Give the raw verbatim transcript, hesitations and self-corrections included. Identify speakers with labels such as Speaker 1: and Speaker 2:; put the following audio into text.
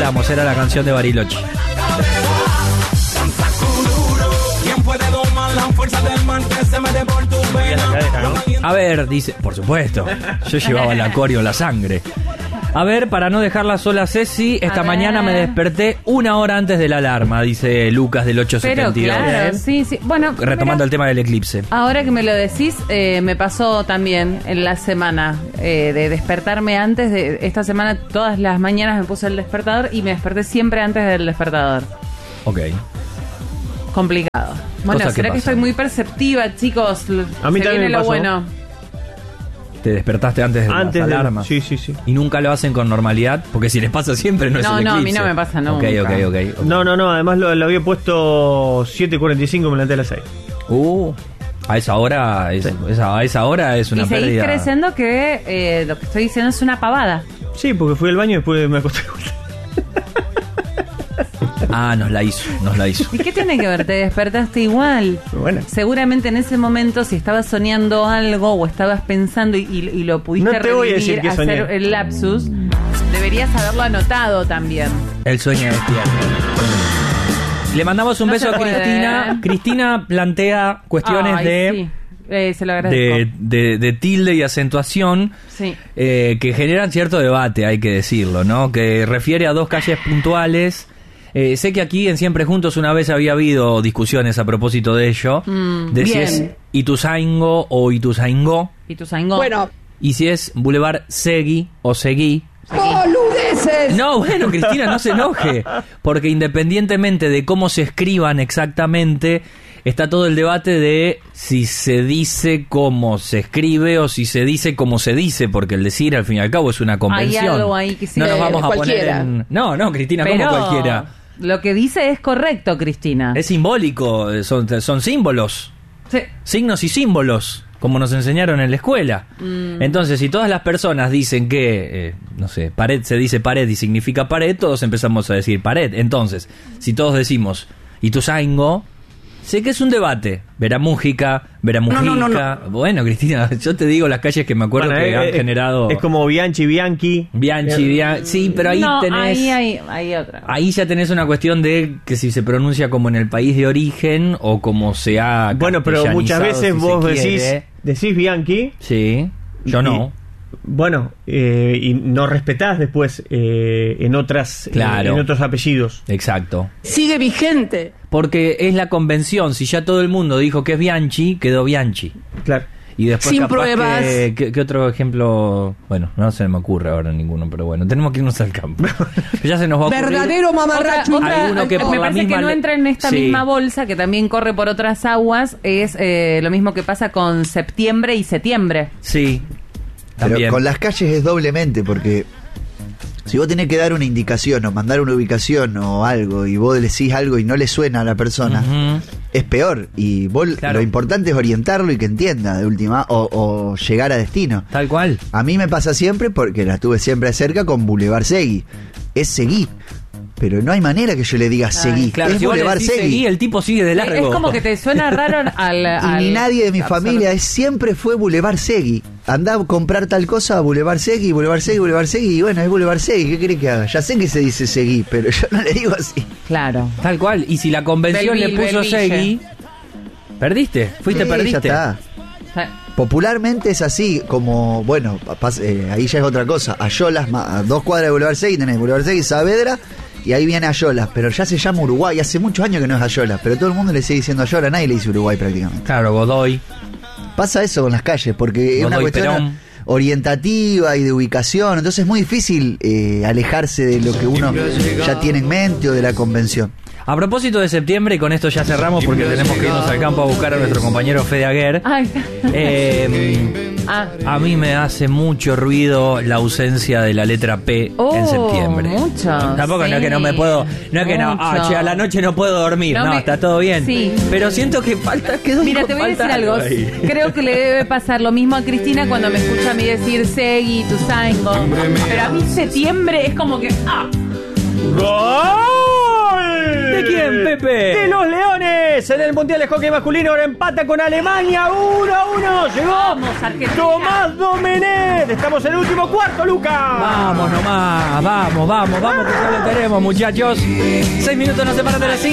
Speaker 1: hablamos, era la canción de Bariloche. A ver, dice, por supuesto, yo llevaba el acorio en la sangre. A ver, para no dejarla sola Ceci, esta
Speaker 2: A
Speaker 1: mañana
Speaker 2: ver.
Speaker 1: me desperté una hora antes de la alarma, dice Lucas del ocho setenta y dos.
Speaker 2: Pero claro, sí, sí. Bueno,
Speaker 1: Retomando
Speaker 2: mira,
Speaker 1: el tema del eclipse.
Speaker 2: ahora que me lo decís, eh, me pasó también en la semana eh, de despertarme antes de esta semana. Todas las mañanas me puse el despertador y me desperté siempre antes del despertador.
Speaker 1: Ok.
Speaker 2: Complicado. Bueno,
Speaker 1: Cosas que
Speaker 2: será que,
Speaker 1: pasan.
Speaker 2: estoy muy perceptiva, chicos.
Speaker 3: A mí
Speaker 2: Se
Speaker 3: también
Speaker 2: viene
Speaker 3: me
Speaker 2: lo
Speaker 3: pasó.
Speaker 2: bueno.
Speaker 1: ¿Te despertaste antes de
Speaker 3: Antes
Speaker 1: las
Speaker 3: de-
Speaker 1: alarmas?
Speaker 3: sí, sí, sí.
Speaker 1: ¿Y nunca lo hacen con normalidad? Porque si les pasa siempre no es
Speaker 2: No,
Speaker 1: el
Speaker 2: no, a mí
Speaker 1: eclipse.
Speaker 2: no me pasa nunca.
Speaker 1: Ok, ok, ok. ok.
Speaker 3: No, no, no, además lo, lo había puesto siete cuarenta y cinco, me levanté a las seis.
Speaker 1: Uh, a esa hora es,
Speaker 3: Sí.
Speaker 1: esa, a esa hora es una
Speaker 2: Y seguís
Speaker 1: pérdida.
Speaker 2: creyendo que eh, lo que estoy diciendo es una pavada.
Speaker 3: Sí, porque fui al baño y después me acosté.
Speaker 1: Ah, nos la hizo, nos la hizo.
Speaker 2: ¿Y qué tiene que ver? Te despertaste igual.
Speaker 3: Bueno.
Speaker 2: Seguramente en ese momento, si estabas soñando algo o estabas pensando y, y- y lo pudiste
Speaker 3: No te voy a
Speaker 2: revivir,
Speaker 3: decir que
Speaker 2: hacer
Speaker 3: soñé.
Speaker 2: el lapsus, deberías haberlo anotado también.
Speaker 1: El sueño despierto. Le mandamos un
Speaker 2: No
Speaker 1: beso
Speaker 2: se
Speaker 1: a
Speaker 2: puede,
Speaker 1: Cristina.
Speaker 2: ¿eh?
Speaker 1: Cristina plantea cuestiones
Speaker 2: Ay,
Speaker 1: de,
Speaker 2: sí. Eh, se lo agradezco.
Speaker 1: de, de- de tilde y acentuación
Speaker 2: Sí.
Speaker 1: eh, que generan cierto debate, hay que decirlo, ¿no? Que refiere a dos calles puntuales. Eh, sé que aquí en Siempre Juntos una vez había habido discusiones a propósito de ello,
Speaker 2: Mm,
Speaker 1: de si
Speaker 2: bien.
Speaker 1: es Ituzaingo o Ituzaingó,
Speaker 2: ¿Y tu sango?
Speaker 4: Bueno,
Speaker 1: y si es Boulevard Segui o Seguí.
Speaker 4: ¡boludeces!
Speaker 1: No, bueno, Cristina, no se enoje, porque independientemente de cómo se escriban exactamente, está todo el debate de si se dice como se escribe o si se dice como se dice, porque el decir al fin y al cabo es una convención.
Speaker 2: Hay algo ahí que sí
Speaker 1: no nos
Speaker 2: de-
Speaker 1: vamos a poner
Speaker 4: cualquiera.
Speaker 1: en... No, no, Cristina,
Speaker 2: Pero
Speaker 1: como cualquiera.
Speaker 2: lo que dice es correcto, Cristina.
Speaker 1: Es simbólico, eh, son, son símbolos,
Speaker 2: Sí.
Speaker 1: signos y símbolos, como nos enseñaron en la escuela.
Speaker 2: Mm.
Speaker 1: Entonces, si todas las personas dicen que, eh, no sé, pared se dice pared y significa pared, todos empezamos a decir pared. Entonces, si todos decimos Ituzaingo, sé que es un debate. Veramújica, Veramújica.
Speaker 4: No, no, no,
Speaker 1: Bueno, Cristina, yo te digo las calles que me acuerdo
Speaker 3: Bueno,
Speaker 1: que
Speaker 3: eh,
Speaker 1: han
Speaker 3: eh,
Speaker 1: generado...
Speaker 3: Es como Bianchi, Bianchi.
Speaker 1: Bianchi, Bian- Sí, pero ahí
Speaker 2: no,
Speaker 1: tenés...
Speaker 2: ahí hay, hay otra.
Speaker 1: Ahí ya tenés una cuestión de que si se pronuncia como en el país de origen o como se ha
Speaker 3: Bueno, pero muchas
Speaker 1: castellanizado,
Speaker 3: veces
Speaker 1: si
Speaker 3: vos
Speaker 1: se
Speaker 3: decís,
Speaker 1: quiere.
Speaker 3: decís Bianchi.
Speaker 1: Sí, yo
Speaker 3: y-
Speaker 1: no.
Speaker 3: Bueno, eh, y no respetás después eh, en otras eh,
Speaker 1: Claro.
Speaker 3: en otros apellidos.
Speaker 1: Exacto.
Speaker 4: Sigue vigente.
Speaker 1: Porque es la convención. Si ya todo el mundo dijo que es Bianchi, quedó Bianchi.
Speaker 3: Claro.
Speaker 1: Y después
Speaker 4: Sin
Speaker 1: capaz
Speaker 4: pruebas.
Speaker 1: que- que- ¿Qué otro ejemplo? Bueno, no se me ocurre ahora ninguno, pero bueno, tenemos que irnos al campo. ya se nos va a ocurrir.
Speaker 4: Verdadero
Speaker 2: Otra,
Speaker 4: mamarracho.
Speaker 2: otra-
Speaker 1: Alguno que por
Speaker 2: me
Speaker 1: la
Speaker 2: parece
Speaker 1: misma
Speaker 2: que no
Speaker 1: le-
Speaker 2: entra en esta
Speaker 1: Sí.
Speaker 2: misma bolsa, que también corre por otras aguas, es eh, lo mismo que pasa con septiembre y septiembre.
Speaker 1: Sí.
Speaker 5: Pero
Speaker 1: También.
Speaker 5: con las calles es doblemente, porque si vos tenés que dar una indicación o mandar una ubicación o algo y vos decís algo y no le suena a la persona,
Speaker 1: Ujú.
Speaker 5: es peor. Y vos
Speaker 1: Claro.
Speaker 5: lo importante es orientarlo y que entienda de última o, o llegar a destino.
Speaker 1: Tal cual.
Speaker 5: A mí me pasa siempre porque la tuve siempre cerca con Boulevard Segui. Es Seguí. Pero no hay manera que yo le diga Seguí.
Speaker 1: Claro,
Speaker 5: es
Speaker 1: si vos le
Speaker 5: Boulevard
Speaker 1: decís
Speaker 5: Segui.
Speaker 1: seguí, el tipo sigue de largo.
Speaker 2: Es como que te suena raro al...
Speaker 5: Y
Speaker 2: al-
Speaker 5: ni nadie de mi
Speaker 2: absoluto.
Speaker 5: familia es, siempre fue Boulevard Segui. Andá a comprar tal cosa, Boulevard Segui, Boulevard Segui, Boulevard Segui. Y bueno, es Boulevard Segui. ¿Qué querés que haga? Ya sé que se dice Segui, pero yo no le digo así.
Speaker 2: Claro.
Speaker 1: Tal cual. Y si la convención
Speaker 2: Belville,
Speaker 1: le puso
Speaker 2: Belville.
Speaker 1: Segui, perdiste. Fuiste,
Speaker 5: Sí,
Speaker 1: perdiste.
Speaker 5: ya está.
Speaker 2: Sí.
Speaker 5: Popularmente es así, como, bueno, pas- eh, ahí ya es otra cosa. Ayolas, ma- a dos cuadras de Boulevard Segui tenés Boulevard Segui, Saavedra, y ahí viene Ayolas. Pero ya se llama Uruguay, hace muchos años que no es Ayolas, pero todo el mundo le sigue diciendo Ayolas, nadie le dice Uruguay prácticamente.
Speaker 1: Claro, Godoy.
Speaker 5: Pasa eso con las calles, porque es una
Speaker 1: Godoy
Speaker 5: cuestión
Speaker 1: Perón.
Speaker 5: orientativa y de ubicación, entonces es muy difícil eh, alejarse de lo que uno ya tiene en mente o de la convención.
Speaker 1: A propósito de septiembre, y con esto ya cerramos porque tenemos que irnos al campo a buscar a nuestro compañero Fede Aguer.
Speaker 2: Ay.
Speaker 1: Eh,
Speaker 2: Ah.
Speaker 1: a mí me hace mucho ruido la ausencia de la letra P
Speaker 2: Oh,
Speaker 1: en septiembre.
Speaker 2: mucho,
Speaker 1: Tampoco no es
Speaker 2: sí.
Speaker 1: que no me puedo, no es que no, ah,
Speaker 2: Mucho.
Speaker 1: che, a la noche no puedo dormir. No,
Speaker 2: No me-
Speaker 1: está todo bien.
Speaker 2: Sí.
Speaker 1: Pero siento que falta, quedó
Speaker 2: Mira, te voy a decir
Speaker 1: falta
Speaker 2: algo.
Speaker 1: ahí.
Speaker 2: Creo que le debe pasar lo mismo a Cristina cuando me escucha a mí decir Segui, Ituzaingo. Pero a mí septiembre es como que... ¡Ah!
Speaker 3: ¡Gol!
Speaker 1: ¿De quién, Pepe?
Speaker 3: ¡De los Leones! Gales en el Mundial de Hockey Masculino. Ahora empata con Alemania. uno a uno. Llegó
Speaker 2: Vamos, Argentina.
Speaker 3: Tomás Domenech. Estamos en el último cuarto, Lucas.
Speaker 1: Vamos nomás, vamos, vamos, vamos, que ya lo tenemos, muchachos. Seis minutos nos separan de las cinco.